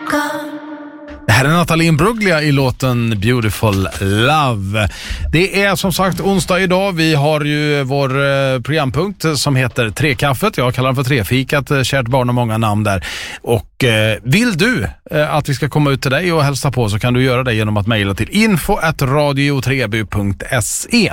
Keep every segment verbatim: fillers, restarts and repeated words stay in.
Det här är Natalie Imbruglia i låten Beautiful Love. Det är som sagt onsdag idag. Vi har ju vår eh, programpunkt som heter Trekaffet. Jag kallar den för Trefikat. Kärt barn och många namn där. Och eh, vill du eh, att vi ska komma ut till dig och hälsa på, så kan du göra det genom att mejla till info at radio treby punkt se.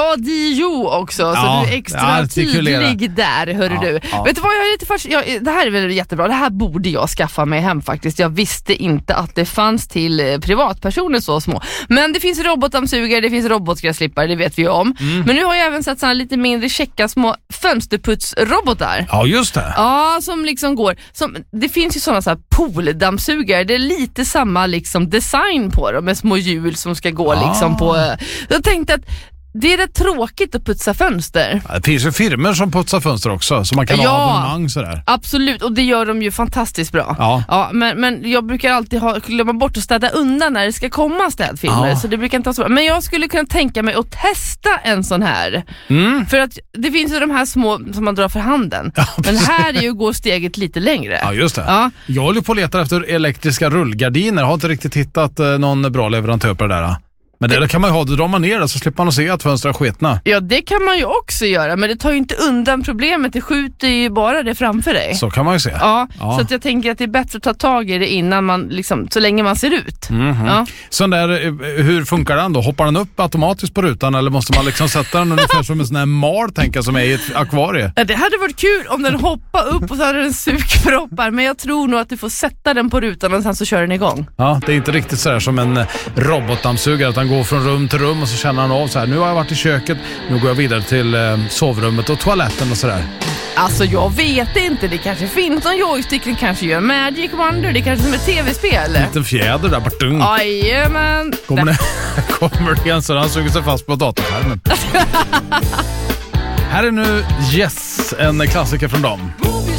Radio också, så ja, du är extra tydlig där, hörru ja, du. Ja. Vet du vad, jag är lite först, jag, det här är väl jättebra. Det här borde jag skaffa mig hem faktiskt. Jag visste inte att det fanns till eh, privatpersoner så små. Men det finns robotdammsugare, det finns robotgräsklippare, det vet vi ju om. Mm. Men nu har jag även sett såna lite mindre checka små fönsterputsrobotar. Ja, just det. Ja, som liksom går. Som, det finns ju sådana så här pooldammsugare. Det är lite samma liksom design på dem med små hjul som ska gå ah. liksom på. Jag tänkte att det är rätt tråkigt att putsa fönster. Ja, det finns ju firmor som putsar fönster också, så man kan ja, ha abonnemang sådär. Absolut, och det gör de ju fantastiskt bra. Ja. Ja, men, men jag brukar alltid ha, glömma bort att städa undan när det ska komma städfilmer, ja. så det brukar inte vara så bra. Men jag skulle kunna tänka mig att testa en sån här. Mm. För att det finns ju de här små som man drar för handen. Ja, men här är ju går steget lite längre. Ja, just det. Ja. Jag håller på att leta efter elektriska rullgardiner. Har inte riktigt hittat eh, någon bra leverantör på det där. Men det, det kan man ju ha, då drar man ner det så slipper man att se att fönstren sketna. Ja, det kan man ju också göra, men det tar ju inte undan problemet. Det skjuter ju bara det framför dig. Så kan man ju se. Ja, ja. Så att jag tänker att det är bättre att ta tag i det innan man, liksom, så länge man ser ut. Mm-hmm. Ja. Så där, hur funkar den då? Hoppar den upp automatiskt på rutan eller måste man liksom sätta den ungefär som en sån här mal, tänka, som är i ett akvarie? Ja, det hade varit kul om den hoppar upp och så hade den sugproppar, men jag tror nog att du får sätta den på rutan och sen så kör den igång. Ja, det är inte riktigt så här som en robotdammsugare att han går från rum till rum och så känner han av så här, nu har jag varit i köket, nu går jag vidare till eh, sovrummet och toaletten och sådär. Alltså jag vet inte, det kanske finns en joystick, den kanske gör Magic Wonder, det kanske är som ett tv-spel. En liten fjäder där borta. Jajamän. Kommer det, kommer det igen så han suger sig fast på datorskärmen. Här är nu Yes, en klassiker från dem.